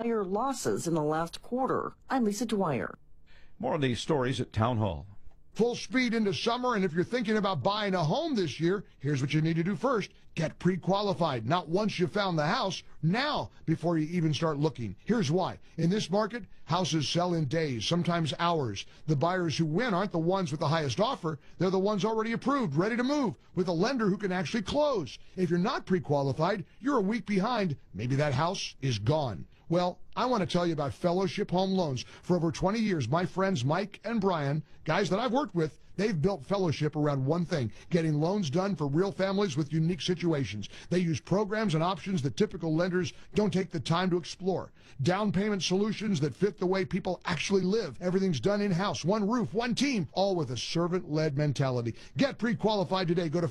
higher losses in the last quarter. I'm Lisa Dwyer. More of these stories at Town Hall. Full speed into summer, and if you're thinking about buying a home this year, here's what you need to do first. Get pre-qualified, not once you found the house, now before you even start looking. Here's why. In this market, houses sell in days, sometimes hours. The buyers who win aren't the ones with the highest offer. They're the ones already approved, ready to move, with a lender who can actually close. If you're not pre-qualified, you're a week behind. Maybe that house is gone. Well, I want to tell you about Fellowship Home Loans. For over 20 years, my friends Mike and Brian, guys that I've worked with, they've built Fellowship around one thing, getting loans done for real families with unique situations. They use programs and options that typical lenders don't take the time to explore. Down payment solutions that fit the way people actually live. Everything's done in-house, one roof, one team, all with a servant-led mentality. Get pre-qualified today. Go to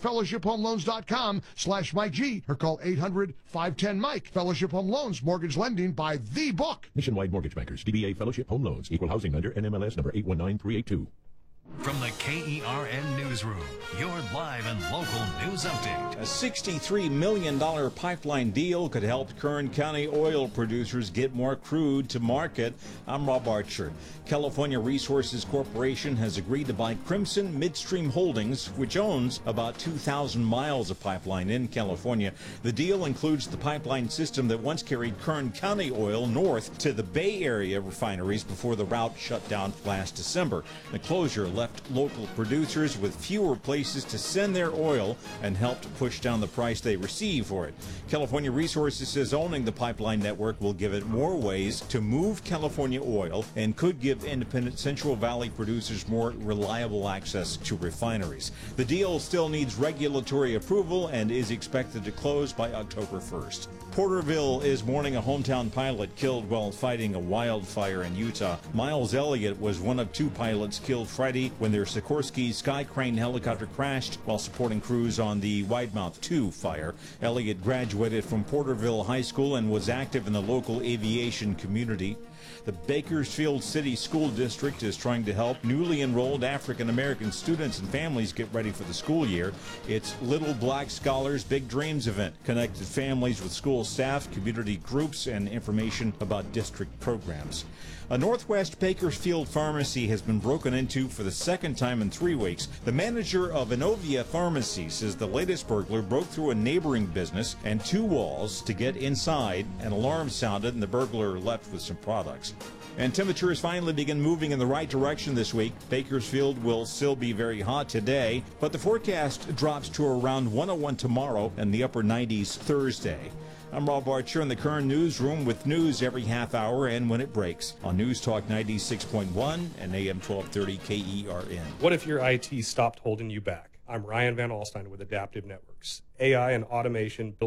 fellowshiphomeloans.com/Mike G or call 800-510-MIKE. Fellowship Home Loans, mortgage lending by the book. Nationwide Mortgage Bankers, DBA Fellowship Home Loans, Equal Housing Lender, NMLS number 819382. From the KERN Newsroom, your live and local news update. A $63 million pipeline deal could help Kern County oil producers get more crude to market. I'm Rob Archer. California Resources Corporation has agreed to buy Crimson Midstream Holdings, which owns about 2,000 miles of pipeline in California. The deal includes the pipeline system that once carried Kern County oil north to the Bay Area refineries before the route shut down last December. The closure left local producers with fewer places to send their oil and helped push down the price they receive for it. California Resources says owning the pipeline network will give it more ways to move California oil and could give independent Central Valley producers more reliable access to refineries. The deal still needs regulatory approval and is expected to close by October 1st. Porterville is mourning a hometown pilot killed while fighting a wildfire in Utah. Miles Elliott was one of two pilots killed Friday when their Sikorsky Sky Crane helicopter crashed while supporting crews on the Widemouth 2 fire. Elliott graduated from Porterville High School and was active in the local aviation community. The Bakersfield City School District is trying to help newly enrolled African-American students and families get ready for the school year. It's Little Black Scholars Big Dreams event connected families with school staff, community groups, and information about district programs. A Northwest Bakersfield pharmacy has been broken into for the second time in 3 weeks. The manager of Innovia Pharmacy says the latest burglar broke through a neighboring business and 2 walls to get inside. An alarm sounded and the burglar left with some products. And temperatures finally begin moving in the right direction this week. Bakersfield will still be very hot today, but the forecast drops to around 101 tomorrow and the upper 90s Thursday. I'm Rob Archer in the Kern Newsroom with news every half hour and when it breaks on News Talk 96.1 and AM 1230 KERN. What if your IT stopped holding you back? I'm Ryan Van Alstyne with Adaptive Networks. AI and automation